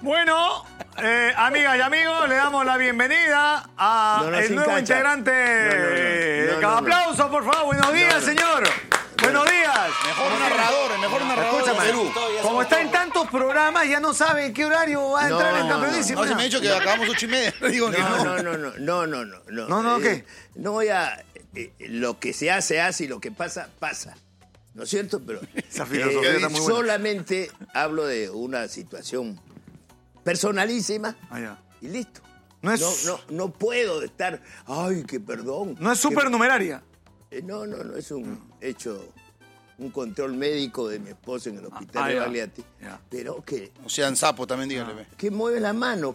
Bueno, amigas y amigos, le damos la bienvenida a el nuevo integrante. Aplauso, por favor. Buenos días, señor. Buenos días. El mejor narrador de Perú. Como está en tantos programas, ya no sabe en qué horario va a entrar el campeonísimo. No, se me ha dicho que acabamos 8:30. Digo que no. ¿Qué? No voy a... lo que se hace y lo que pasa, pasa. ¿No es cierto? Pero esa filosofía está muy buena. Solamente hablo de una situación personalísima y listo. No puedo estar... Ay, que perdón. No es supernumeraria. No, es un hecho, un control médico de mi esposa en el hospital de Bagliati. Pero que... O sea, en sapo también, dígale. ¿Qué mueve la mano?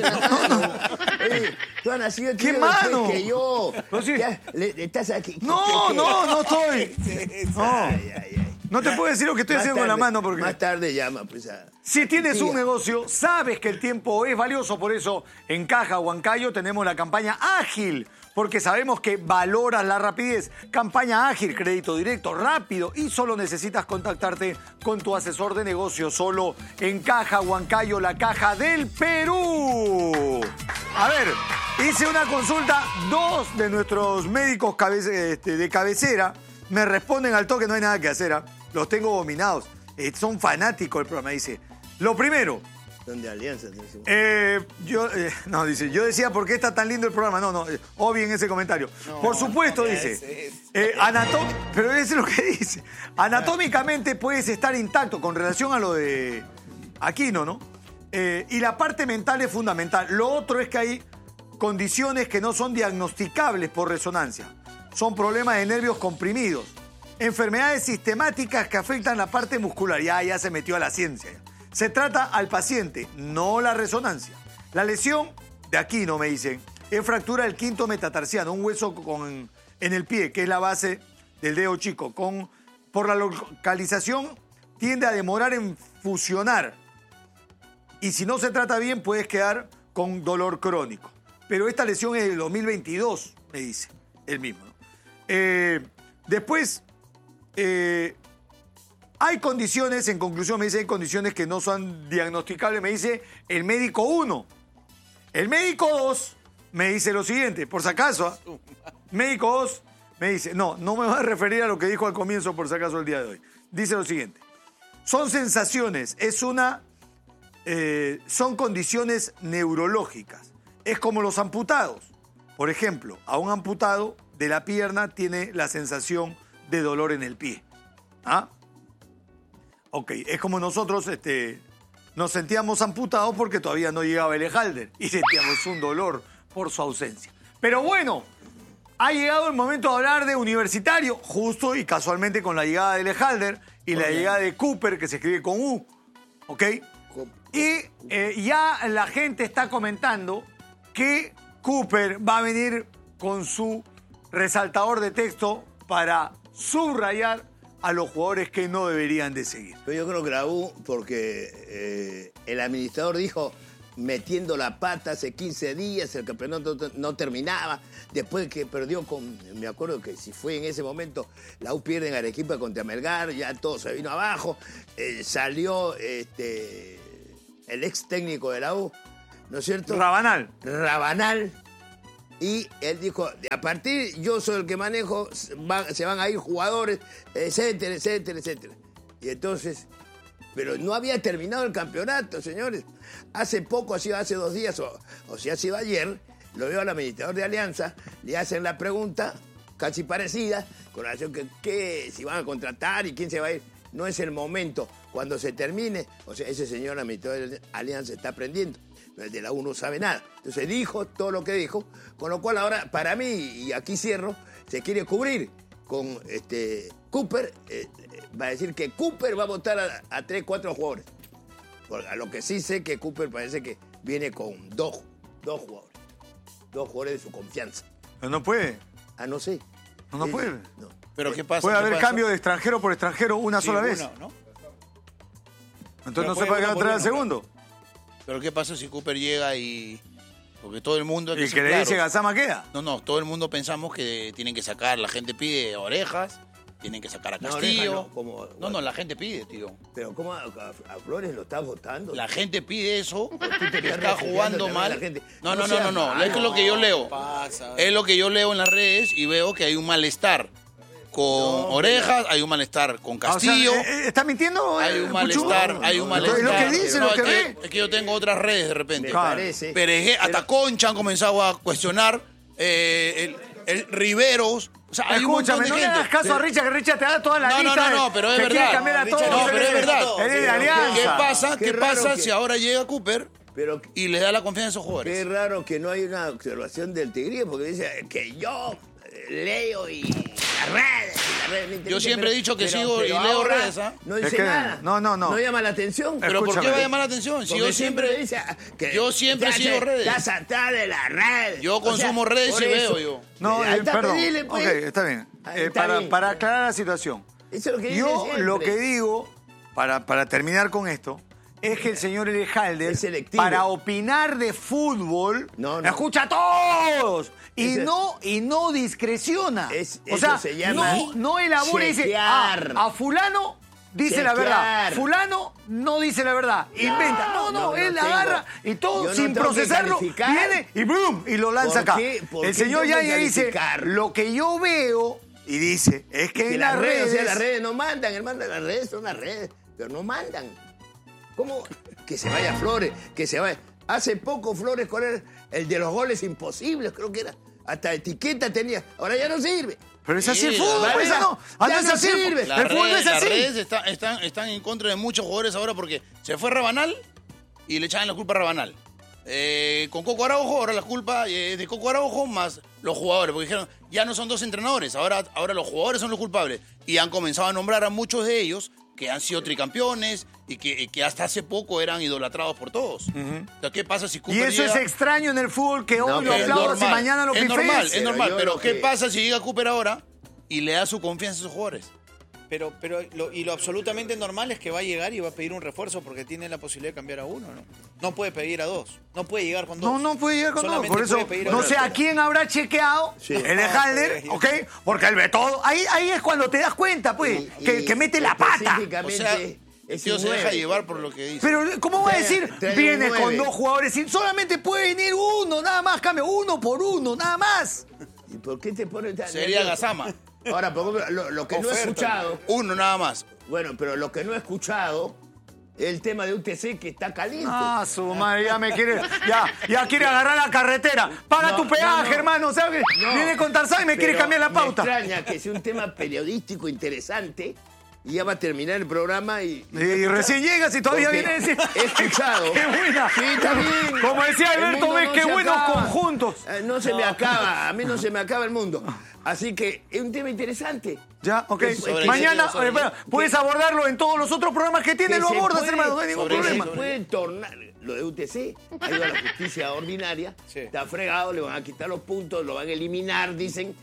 Tú has nacido aquí ¿Qué mano? Que yo. Sí. Estás aquí. No estoy. No te puedo decir lo que estoy haciendo con la mano porque... Más tarde llama, pues. Si tienes un negocio, sabes que el tiempo es valioso, por eso en Caja Huancayo tenemos la campaña ágil, porque sabemos que valoras la rapidez. Campaña ágil, crédito directo, rápido, y solo necesitas contactarte con tu asesor de negocio, solo en Caja Huancayo, la caja del Perú. A ver, hice una consulta, 2 de nuestros médicos de cabecera me responden al toque, no hay nada que hacer, los tengo dominados. Son fanáticos del programa, dice. Lo primero. Son de Alianza. Dice, yo decía, ¿por qué está tan lindo el programa? Obvio en ese comentario. Por supuesto, dice. Pero es lo que dice. Anatómicamente puedes estar intacto con relación a lo de Aquino, ¿no? Y la parte mental es fundamental. Lo otro es que hay condiciones que no son diagnosticables por resonancia. Son problemas de nervios comprimidos. Enfermedades sistemáticas que afectan la parte muscular. Ya se metió a la ciencia. Se trata al paciente, no la resonancia. La lesión de Aquino, me dicen, es fractura del quinto metatarsiano, un hueso en el pie, que es la base del dedo chico. Por la localización tiende a demorar en fusionar. Y si no se trata bien, puedes quedar con dolor crónico. Pero esta lesión es del 2022, me dice él mismo, ¿no? Después... hay condiciones, en conclusión me dice, hay condiciones que no son diagnosticables, me dice el médico 1. El médico 2 me dice lo siguiente, por si acaso, médico 2 me dice, no me voy a referir a lo que dijo al comienzo por si acaso el día de hoy. Dice lo siguiente, son sensaciones, son condiciones neurológicas. Es como los amputados. Por ejemplo, a un amputado de la pierna tiene la sensación de dolor en el pie. Ok, es como nosotros nos sentíamos amputados porque todavía no llegaba el Ejalder y sentíamos un dolor por su ausencia. Pero bueno, ha llegado el momento de hablar de Universitario, justo y casualmente con la llegada del Ejalder y la llegada de Cooper, que se escribe con U, ¿ok? Y ya la gente está comentando que Cooper va a venir con su resaltador de texto para subrayar a los jugadores que no deberían de seguir. Pero yo creo que la U, porque el administrador dijo, metiendo la pata hace 15 días, el campeonato no terminaba, después que perdió me acuerdo que si fue en ese momento, la U pierde en Arequipa contra Melgar, ya todo se vino abajo, salió el ex técnico de la U, ¿no es cierto? Rabanal. Y él dijo, a partir yo soy el que manejo, se van a ir jugadores, etcétera. Y entonces, pero no había terminado el campeonato, señores. Hace poco, hace 2 días, o si ha sido ayer, lo veo al administrador de Alianza, le hacen la pregunta, casi parecida, con relación que si van a contratar y quién se va a ir. No es el momento, cuando se termine, o sea, ese señor administrador de Alianza está aprendiendo. El de la U no sabe nada. Entonces dijo todo lo que dijo, con lo cual ahora, para mí, y aquí cierro, se quiere cubrir con Cooper. Va a decir que Cooper va a votar a 3, 4 jugadores. Porque a lo que sí sé que Cooper parece que viene con dos jugadores. 2 jugadores de su confianza. Pero no puede. No sé. No puede. No. ¿Pero qué pasa? Puede haber cambio de extranjero por extranjero una sola vez. ¿No? Entonces no se puede entrar al segundo. ¿Pero qué pasa si Cooper llega y...? Porque todo el mundo... ¿Y que le dice Gazama queda? No, todo el mundo pensamos que tienen que sacar, la gente pide orejas tienen que sacar a No, Castillo. no, La gente pide, tío. Pero ¿cómo a Flores lo estás votando? La gente pide eso, te que estás está jugando refiriendo mal. también a la gente. No, No seas malo. es lo que yo leo. Es lo que yo leo en las redes y veo que hay un malestar con Orejas, hay un malestar con Castillo. O sea, ¿está mintiendo? Hay un Puchu? malestar, hay un malestar. Es lo que dice, No, lo que es ve. es que yo tengo otras redes de repente. Me Claro. parece. Perejé, hasta Concha han comenzado a cuestionar, el Riveros. O sea, hay un montón Escúchame, de no le gente. hagas caso a Richard, que Richard te da toda la No, lista. no, pero es que quiere verdad. cambiar a todos. No, pero es verdad. Él es de Alianza. ¿Qué pasa? Qué ¿Qué raro pasa que- si ahora llega Cooper Pero y le da la confianza a esos jugadores? qué raro que no hay una observación del Tigre, porque dice que yo leo y las redes. Yo siempre he dicho que sigo y leo ahora redes, ¿ah? No Es dice que nada. no. No llama la atención. Pero ¿por qué Escúchame. va a llamar la atención? Si Porque yo siempre dice que yo siempre ya sigo redes. Estás atrás de las redes. Yo consumo redes por y eso. veo yo. No, Ahí está, perdón. pedile, pues. Ok, está bien. Ahí está bien. Para aclarar la situación. Eso es lo que dice Yo siempre. lo que digo, para terminar con esto, es que el señor Elejalder, Es selectivo. para opinar de fútbol, No. escucha a todos y Ese- no discreciona. o eso sea, se llama no elabora y dice, chequear. a fulano dice la Chequear. verdad, fulano no dice la verdad, inventa. No, él tengo. agarra y todo Yo no sin tengo que procesarlo, calificar. viene y ¡boom! Y lo lanza ¿Por acá. qué? ¿Por El qué señor tengo que Yaya dice, calificar? lo que yo veo, y dice, es que Que en las las redes, redes... o sea, las redes no mandan, hermano, las redes son las redes, pero no mandan. ¿Cómo? Que se vaya Flores, que se vaya. Hace poco Flores con el de los goles imposibles, creo que era. Hasta etiqueta tenía. Ahora ya no sirve. Pero es así el Sí, fútbol, la pues, verdad, no. ya Es no así el sirve. fútbol. El fútbol es Las así. redes están en contra de muchos jugadores ahora porque se fue Rabanal y le echaban la culpa a Rabanal. Con Coco Araujo, ahora la culpa es de Coco Araujo más los jugadores, porque dijeron, ya no son dos entrenadores, ahora los jugadores son los culpables. Y han comenzado a nombrar a muchos de ellos que han sido tricampeones y que hasta hace poco eran idolatrados por todos. Entonces, ¿qué pasa si Y Cooper eso llega? es extraño en el fútbol, que hoy lo Es aplaudas y normal, mañana lo es pifes. normal, es Pero normal. yo Pero lo ¿qué que- pasa si llega Cooper ahora y le da su confianza a esos jugadores? Pero lo absolutamente normal es que va a llegar y va a pedir un refuerzo porque tiene la posibilidad de cambiar a uno, ¿no? No puede pedir a dos. No puede llegar con dos. No puede llegar con todo. Solamente Por eso, puede pedir a no uno. sé a quién habrá chequeado Sí. el Halder, ¿ok? Porque él ve todo. Ahí es cuando te das cuenta, pues, que mete la pata. O Específicamente, sea, es el tío un se deja nueve. llevar por lo que dice. Pero, ¿cómo va a decir? Trae un Viene con 9. dos jugadores y solamente puede venir uno, nada más, cambio, uno por uno, nada más. ¿Y por qué te pones tan Sería nervioso? Gazama. Ahora, por ejemplo, lo que no he Oferta. escuchado, Uno nada más. bueno, pero lo que no he escuchado es el tema de UTC que está caliente. Ah, su madre, ya me quiere, ya quiere agarrar la carretera. Paga No, tu peaje, no. hermano, ¿sabes? No, Viene con Tarzán y me quiere pero cambiar la pauta. Me extraña que sea un tema periodístico interesante y ya va a terminar el programa y Y recién llegas y todavía Porque viene a decir. he escuchado. ¡Qué buena! Sí, está bien. Como decía El Alberto mundo Vez, no qué se buenos acaba. conjuntos. No se me acaba, a mí no se me acaba el mundo. Así que es un tema interesante. Ya, ok. Sobre Mañana, sobre espera, puedes abordarlo en todos los otros programas que tienes, Que lo se abordas, puede- hermano, no hay ningún sobre problema. Se puede tornar. Lo de UTC ha ido a la justicia ordinaria, Sí. está fregado, le van a quitar los puntos, lo van a eliminar, dicen,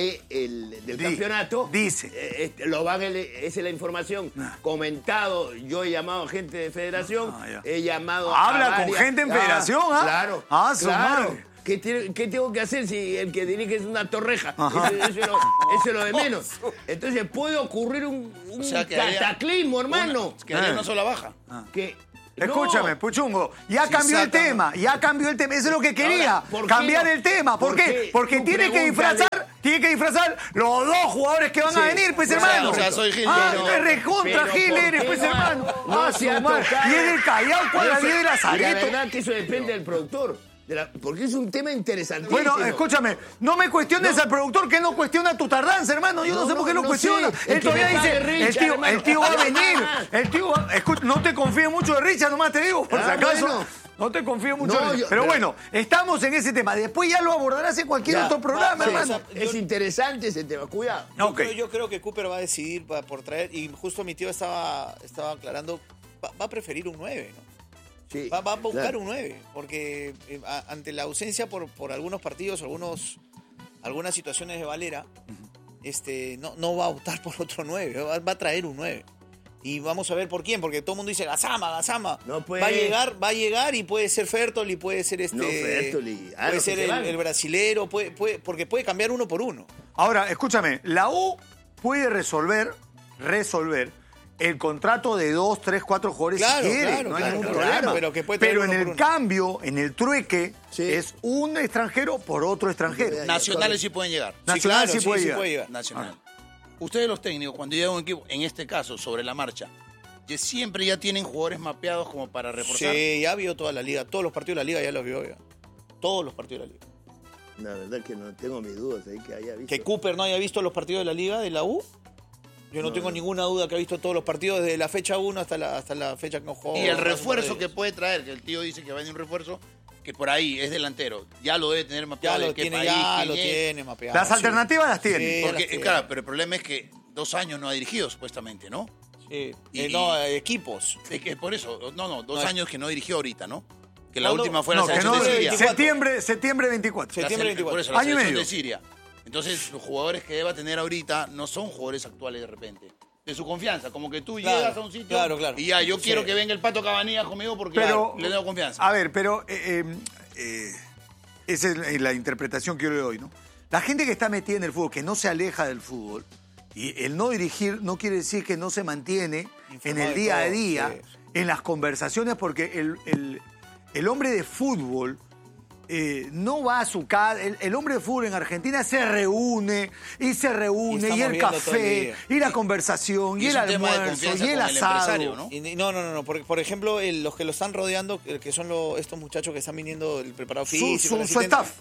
del campeonato. dice. Lo van esa es la información. Comentado, yo he llamado a gente de federación, Ah, ya. he llamado Habla a con varias- gente en federación, ¿ah? Claro. Ah, su claro. madre. ¿Qué tengo que hacer si el que dirige es una torreja? Ajá. Eso es lo de menos. Entonces puede ocurrir un O sea, que haría cataclismo, hermano. Que haría una sola baja. Que, Escúchame, no. Puchungo, ya Si cambió el sacan- tema, Eso es lo que quería, Ahora, ¿por qué cambiar no? el tema. ¿Por ¿Por qué? qué? Porque Tú tiene que pregúntale. disfrazar los dos jugadores que van Sí. a venir, pues, O sea, hermano. o sea, soy Gil, Ah, pero- qué recontra pero Gil ¿por eres, qué pues, no? hermano. No Ah, se ha su madre. tocado. Y es del Callao, ¿cuál la vida de Y la Lazareto? verdad que eso depende del productor. Porque es un tema interesantísimo. Bueno, escúchame, no me cuestiones al productor que él no cuestiona tu tardanza, hermano. Yo no, No, sé por qué no, lo no cuestiona. sé. Él El que todavía me dice, pague Richard, el tío va a hermano. venir. El tío va, no te confíes mucho de Richard, nomás te digo, por si Ah, acaso. bueno. No te confíes mucho No, de Richard. yo- pero pero- bueno, estamos en ese tema. Después ya lo abordarás en cualquier Ya. otro programa, Sí, hermano. es interesante ese tema, cuidado. Ok. Yo creo que Cooper va a decidir por traer, y justo mi tío estaba aclarando, va a preferir un 9, ¿no? Sí, Va a buscar claro. un 9, porque ante la ausencia por algunos partidos, algunas situaciones de Valera, no va a optar por otro 9, va a traer un 9. Y vamos a ver por quién, porque todo el mundo dice Gazama. No puede. Va a llegar y puede ser Fertoli, puede ser No, Fertoli. Ah, puede los que ser se van. el brasilero, porque puede cambiar uno por uno. Ahora, escúchame, la U puede resolver el contrato de 2, 3, 4 jugadores Claro, si quiere, claro, no hay claro, ningún claro, problema. pero que puede traer Pero en uno por el uno. cambio, en el trueque, Sí. es un extranjero por otro extranjero. Sí. Nacionales sí pueden llegar. Nacional claro, sí puede llegar. llegar. Nacional. Ustedes los técnicos, cuando llega un equipo, en este caso, sobre la marcha, que siempre ya tienen jugadores mapeados como para reforzar. Sí, ya vio toda la liga. Todos los partidos de la liga ya los vio. Ya. Todos los partidos de la liga. La verdad que no tengo mis dudas ahí que haya visto. Que Cooper no haya visto los partidos de la liga de la U. Yo no tengo ninguna duda que ha visto todos los partidos desde la fecha 1 hasta la fecha que no jugó. Y el refuerzo que puede traer, que el tío dice que va a venir un refuerzo, que por ahí es delantero, ya lo debe tener mapeado. Ya de lo qué tiene, país, ya quién lo es. tiene mapeado. Las sí. alternativas las tiene. Sí. Porque, las tiene. claro, pero el problema es que 2 años no ha dirigido, supuestamente, ¿no? Sí. Y- No, equipos. Es que por eso, dos No, es- años que no dirigió ahorita, ¿no? Que la ¿Cuándo? última fue la No, que selección no, de Siria. 24. septiembre 24. La septiembre sele- 24. Por eso, la Año y selección medio. de Siria. Entonces, los jugadores que deba tener ahorita no son jugadores actuales de repente. De su confianza, como que tú Claro, llegas a un sitio claro, claro. y ya, yo Sí. quiero que venga el Pato Cabanillas conmigo porque Pero, ya le tengo confianza. A ver, pero esa es la interpretación que yo le doy, ¿no? La gente que está metida en el fútbol, que no se aleja del fútbol, y el no dirigir no quiere decir que no se mantiene en Informado el de día a todo, día, sí. en las conversaciones, porque el hombre de fútbol no va a su casa. El hombre de fútbol en Argentina se reúne y Y estamos el viendo todo el café, día. y la conversación, y es el un tema de almuerzo, confianza y el con el asado. empresario, ¿no? No. Por ejemplo, los que lo están rodeando, que son estos muchachos que están viniendo, el preparado físico, Su el asistente, staff.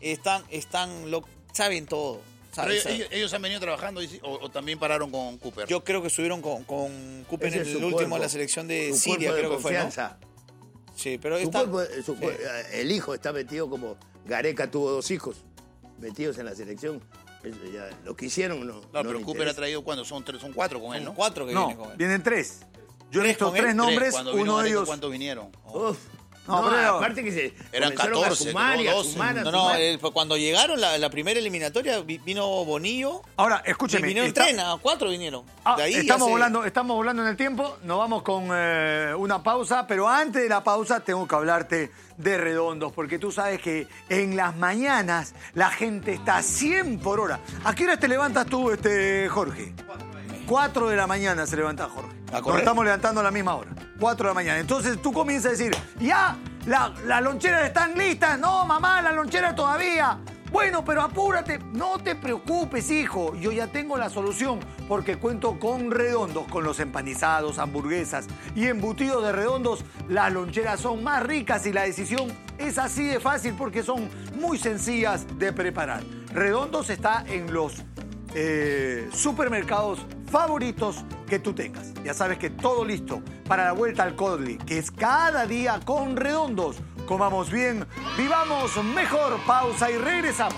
saben todo. Pero saben. ellos han venido trabajando o también pararon con Cooper. Yo creo que estuvieron con Cooper Ese en es el su último cuerpo, de la selección de su Siria, cuerpo de creo que fue, ¿no? confianza. Sí, pero Su está... cuerpo- sí. el hijo está metido como Gareca tuvo 2 hijos metidos en la selección. Eso ya, lo que hicieron no. No, pero me Cooper ha interesa. traído ¿cuántos? Son 4 con él, Son ¿no? 4 que vienen con No, él. vienen 3. Yo he ¿Tres visto con él? 3 nombres, Cuando vino uno de Gareca, ellos... ¿cuántos vinieron? Oh. Uf. No, No, pero- aparte que se Eran comenzaron 14, a sumar y a 12. sumar, a No, sumar. cuando llegaron la primera eliminatoria vino Bonillo Ahora, y escúcheme. vinieron está- 3, 4 vinieron. De ahí ya estamos se- volando en el tiempo, nos vamos con una pausa, pero antes de la pausa tengo que hablarte de Redondos, porque tú sabes que en las mañanas la gente está a 100 por hora. ¿A qué hora te levantas tú, Jorge? 4 de la mañana se levanta Jorge. ¿A Nos correr? estamos levantando a la misma hora. 4 de la mañana. Entonces tú comienzas a decir, ya, las loncheras están listas. No, mamá, la lonchera todavía. Bueno, pero apúrate. No te preocupes, hijo. Yo ya tengo la solución porque cuento con Redondos, con los empanizados, hamburguesas y embutidos de Redondos. Las loncheras son más ricas y la decisión es así de fácil porque son muy sencillas de preparar. Redondos está en los supermercados favoritos que tú tengas. Ya sabes que todo listo para la vuelta al codli, que es cada día con Redondos. Comamos bien, vivamos mejor. Pausa y regresamos.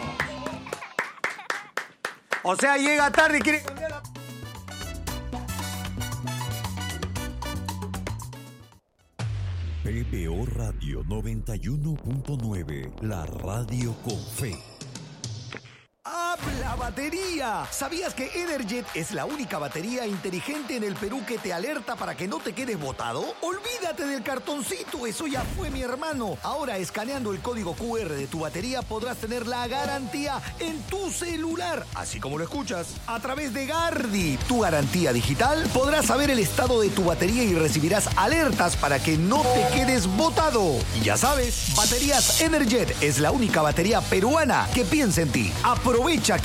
O sea, llega tarde y quiere cambiar la... PBO Radio 91.9, la radio con fe. ¡Habla batería! ¿Sabías que Energet es la única batería inteligente en el Perú que te alerta para que no te quedes botado? Olvídate del cartoncito, eso ya fue, mi hermano. Ahora, escaneando el código QR de tu batería podrás tener la garantía en tu celular, así como lo escuchas. A través de Gardi, tu garantía digital, podrás saber el estado de tu batería y recibirás alertas para que no te quedes botado. Y ya sabes, Baterías Energet es la única batería peruana que piensa en ti. Aprovecha